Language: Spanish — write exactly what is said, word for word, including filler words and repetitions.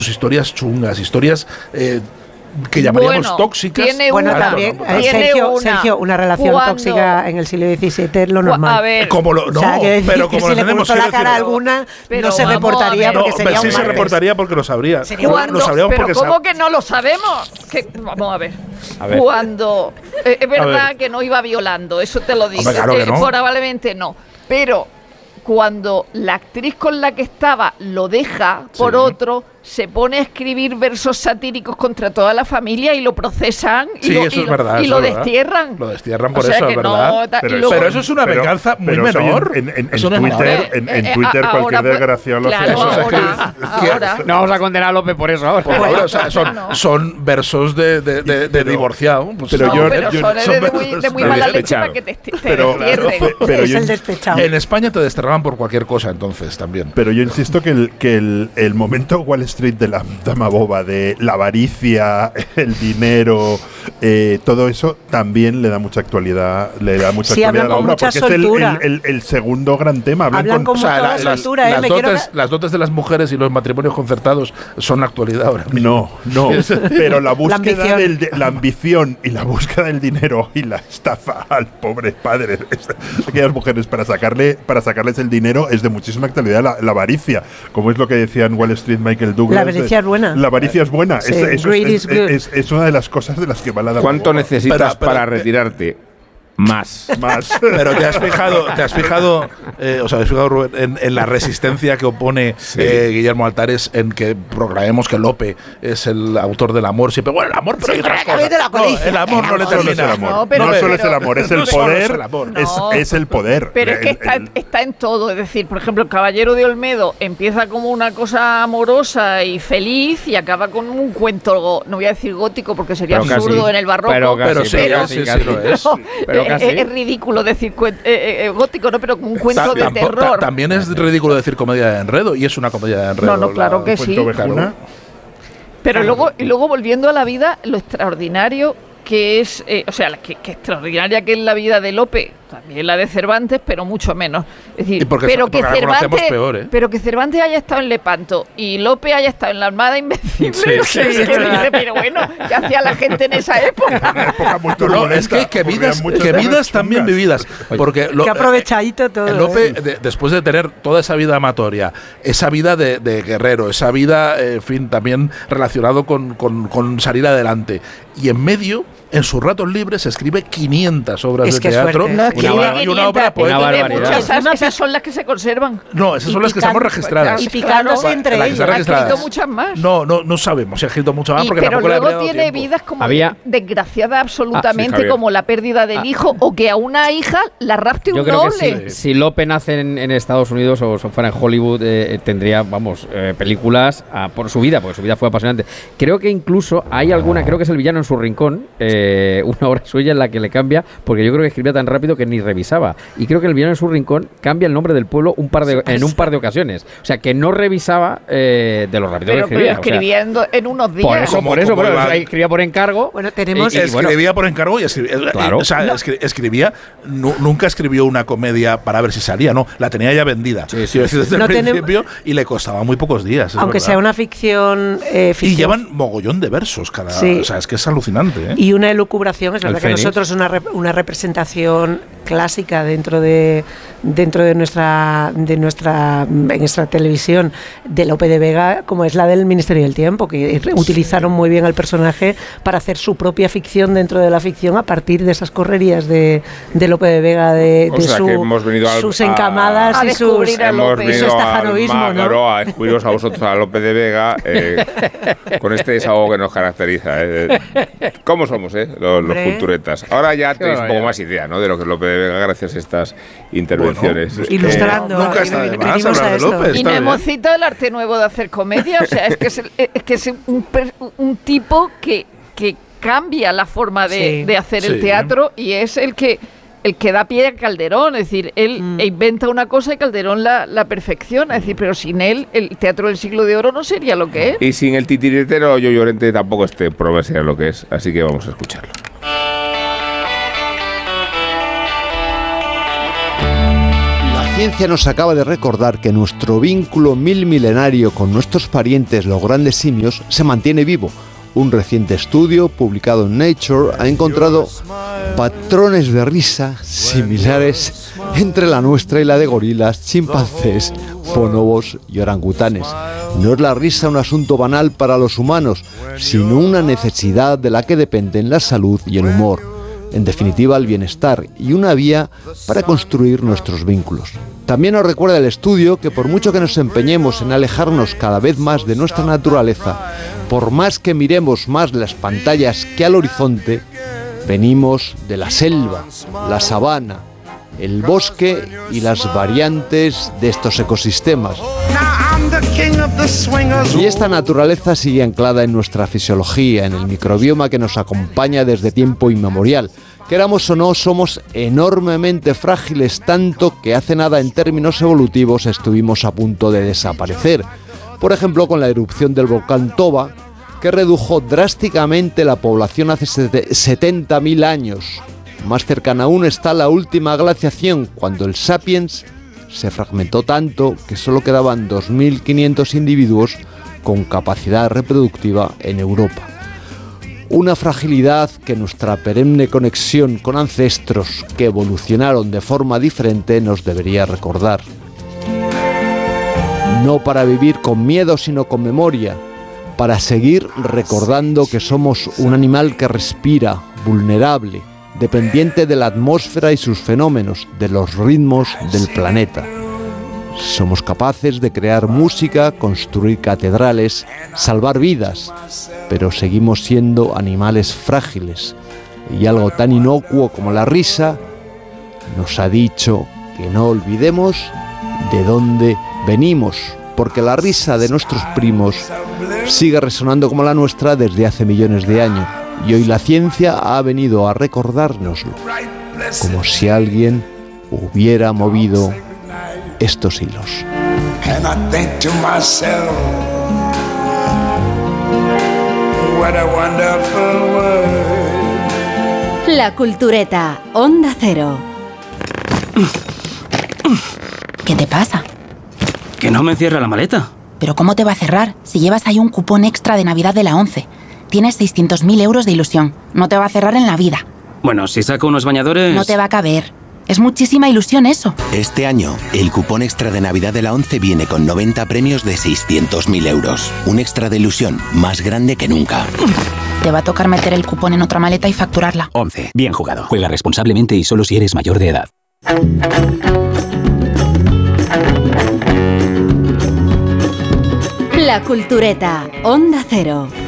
historias chungas, historias eh, que llamaríamos bueno, tóxicas. Tiene bueno, una, también, no, eh, tiene Sergio, una, Sergio, una relación cuando, tóxica en el siglo diecisiete es lo normal. A ver, como lo, no, o sea, que decir pero que como si lo le tenemos cruzó la que cara a decir, alguna, pero no se vamos reportaría a ver. no, porque pero sería sí un se martes. reportaría porque lo sabría. Sería Lo- ¿Cuándo? lo sabríamos pero porque ¿cómo sab- que no lo sabemos? Que, vamos a ver. A ver. Cuando eh, es A verdad ver. que no iba violando, eso te lo digo. Hombre, claro que Eh, no. Probablemente no. Pero cuando la actriz con la que estaba lo deja por Sí. otro, se pone a escribir versos satíricos contra toda la familia y lo procesan y Sí, lo, eso y es lo- verdad, y eso lo es verdad. destierran. Lo destierran O por sea eso, que es verdad. no, ta- Pero y eso- luego- Pero eso es una Pero- venganza muy pero eso menor. En, en- en Eso no es Twitter, menor. en, en Eh, eh, Twitter ahora cualquier pues- desgraciado lo hace. claro, Eso es que- ahora, que- ahora. No vamos a condenar a Lope por eso ahora. Por favor, o sea, son, No. son versos de, de, de, de Pero- divorciado. Pues pero No, yo- pero yo- son son de, de muy, versos de muy de mala leche despechado. para que te, te Pero- destierren. pe- pero es yo- el despechado. En España te desterraban por cualquier cosa entonces también. Pero yo insisto que el, que el, el momento Wall Street de la dama boba, de la avaricia, el dinero, eh, todo eso también le da mucha actualidad, le da mucha Sí, actualidad hablan a la con obra, mucha porque es el, soltura. el, el- el segundo gran tema. Hablan, Hablan con, con mucha la- soltura, ¿eh? las, Me quiero dotes, que- las dotes de las mujeres y los matrimonios concertados son la actualidad ahora mismo. No, no, pero la búsqueda ambición. del de- la ambición y la búsqueda del dinero y la estafa al pobre padre de aquellas mujeres para sacarle para sacarles el dinero es de muchísima actualidad. La, la avaricia, como es lo que decía en Wall Street Michael Douglas. La avaricia de- es buena. La avaricia es buena. Sí, es, eso greed es, is good. es- es una de las cosas de las que va la dama ¿Cuánto boba. necesitas Pero- pero- para retirarte? Más. Más. Pero te has fijado, te has fijado, eh, o sea, te has fijado, Rubén, en, en la resistencia que opone Sí. eh, Guillermo Altares en que proclamemos que Lope es el autor del amor. Siempre, bueno, el amor, pero hay otras cosas. de la No, codicia. el amor no le No solo es termina. el amor. No, pero- no solo es pero- el amor, es no el solo es poder. el amor. Es, No. es el poder. Pero es que El- está, el- está en todo, es decir, por ejemplo, el Caballero de Olmedo empieza como una cosa amorosa y feliz y acaba con un cuento, no voy a decir gótico porque sería Pero absurdo casi. en el barroco, Pero casi, Pero sí, pero- casi, sí, sí lo es. No, Pero eh, casi. eh, es ridículo decir cuen- eh, eh, eh, gótico, no, pero como un cuento Ta- de tampo- terror. ta- también es ridículo decir comedia de enredo y es una comedia de enredo. No, no, claro la- que Fuente sí. Ovejuna. Claro. Pero luego, y luego volviendo a la vida, lo extraordinario que es, eh, o sea, la que, que extraordinaria que es la vida de Lope, también la de Cervantes, pero mucho menos. Es decir, Y porque- pero porque que la conocemos Cervantes, peor, ¿eh? pero que Cervantes haya estado en Lepanto y Lope haya estado en la Armada Invencible, Sí, que- sí, que sí, dice, pero bueno, ¿qué hacía la gente en esa época? Una época muy No, no, turbulenta, es que, que ocurrían vidas, muchas que cosas vidas también chungas. vividas. Porque lo- Qué aprovechadito todo. El Lope, ¿eh? de- después de tener toda esa vida amatoria, esa vida de, de guerrero, esa vida, eh, en fin, también relacionado con, con- con salir adelante. Y en medio, en sus ratos libres, escribe quinientas obras Es de que teatro suerte. No, y escribe una, y una obra quinientas, poética. Una escribe barbaridad. muchas, esas, esas son las que se conservan. No, esas son las que pican- estamos registradas. Y picándose Claro, entre las que ellos. están Ha registradas. escrito muchas más. No, no, no sabemos si ha escrito mucho más Y- porque pero tampoco le luego habría dado tiene tiempo. vidas como Había- desgraciadas absolutamente, Javier. como la pérdida del Ah. hijo o que a una hija la rapte Yo un creo que noble. si, si Lope nace en, en Estados Unidos o fuera en Hollywood, eh, tendría, vamos, eh, películas ah, por su vida, porque su vida fue apasionante. Creo que incluso hay alguna, creo que es El villano en su rincón, eh, una obra suya en la que le cambia, porque yo creo que escribía tan rápido que ni revisaba. Y creo que El villano en su rincón cambia el nombre del pueblo un par de, en un par de ocasiones. O sea, que no revisaba eh, de lo rápido Pero que que lo escribía. O sea, escribiendo en unos días. por eso, Como- por eso, como por eso, iba- o sea, escribía por encargo. Bueno, tenemos- y- y bueno, Escribía por encargo y escribía. Claro. O sea, escri- escribía. nu- nunca escribió una comedia para ver si salía, no. La tenía ya vendida. Sí, sí. Quiero decir, desde No el tenem- principio y le costaba muy pocos días. es Aunque verdad. sea una ficción, eh, Y ficción llevan mogollón de versos cada. Sí. O sea, es que es alucinante, ¿eh? y una elucubración, es El verdad que Fénix. nosotros una, rep- una representación clásica dentro de dentro de nuestra de nuestra en nuestra televisión de Lope de Vega, como es la del Ministerio del Tiempo, que re- utilizaron muy bien al personaje para hacer su propia ficción dentro de la ficción a partir de esas correrías de, de Lope de Vega, de, O de sea, su- que hemos venido al- sus a- encamadas a y sus descubrir a Hemos Lope. y su venido al estajanovismo, ¿no? magro a descubriros a vosotros, a Lope de Vega, eh, con este desahogo que nos caracteriza. eh. ¿Cómo somos, eh? Los, los Hombre. culturetas. Ahora ya tenéis un poco barbaridad. más idea, ¿no? De lo que es Lope de Vega gracias a estas intervenciones. Bueno, Eh, Ilustrando. nunca y está de venimos más a hablar de esto. López. Y está no bien. hemos citado el arte nuevo de hacer comedia. O sea, es que es, el- es, que es un, per- un tipo que, que cambia la forma de, Sí. de hacer el Sí. teatro y es el que el que da pie a Calderón. Es decir, él Mm. inventa una cosa y Calderón la, la perfecciona. Es decir, pero sin él el teatro del siglo de oro no sería lo que es. Y sin el titiritero yo Llorente tampoco este programa sería lo que es. Así que vamos a escucharlo. La ciencia nos acaba de recordar que nuestro vínculo mil milenario con nuestros parientes, los grandes simios, se mantiene vivo. Un reciente estudio publicado en Nature ha encontrado patrones de risa similares entre la nuestra y la de gorilas, chimpancés, bonobos y orangutanes. No es la risa un asunto banal para los humanos, sino una necesidad de la que dependen la salud y el humor. En definitiva, el bienestar y una vía para construir nuestros vínculos. También nos recuerda el estudio que por mucho que nos empeñemos en alejarnos cada vez más de nuestra naturaleza, por más que miremos más las pantallas que al horizonte, venimos de la selva, la sabana, el bosque y las variantes de estos ecosistemas. Y esta naturaleza sigue anclada en nuestra fisiología, en el microbioma que nos acompaña desde tiempo inmemorial. Queramos o no, somos enormemente frágiles, tanto que hace nada en términos evolutivos estuvimos a punto de desaparecer. Por ejemplo, con la erupción del volcán Toba, que redujo drásticamente la población hace setenta mil años. Más cercana aún está la última glaciación, cuando el Sapiens se fragmentó tanto que solo quedaban dos mil quinientos individuos con capacidad reproductiva en Europa. Una fragilidad que nuestra perenne conexión con ancestros que evolucionaron de forma diferente nos debería recordar. No para vivir con miedo, sino con memoria, para seguir recordando que somos un animal que respira, vulnerable, dependiente de la atmósfera y sus fenómenos, de los ritmos del planeta. Somos capaces de crear música, construir catedrales, salvar vidas, pero seguimos siendo animales frágiles. Y algo tan inocuo como la risa nos ha dicho que no olvidemos de dónde venimos, porque la risa de nuestros primos sigue resonando como la nuestra desde hace millones de años. Y hoy la ciencia ha venido a recordárnoslo, como si alguien hubiera movido estos hilos. La Cultureta, Onda Cero. ¿Qué te pasa? Que no me cierra la maleta. ¿Pero cómo te va a cerrar si llevas ahí un cupón extra de Navidad de la ONCE? Tienes seiscientos mil euros de ilusión. No te va a cerrar en la vida. Bueno, si saco unos bañadores... No te va a caber. Es muchísima ilusión eso. Este año, el cupón extra de Navidad de la ONCE viene con noventa premios de seiscientos mil euros. Un extra de ilusión más grande que nunca. Te va a tocar meter el cupón en otra maleta y facturarla. ONCE. Bien jugado. Juega responsablemente y solo si eres mayor de edad. La Cultureta, Onda Cero.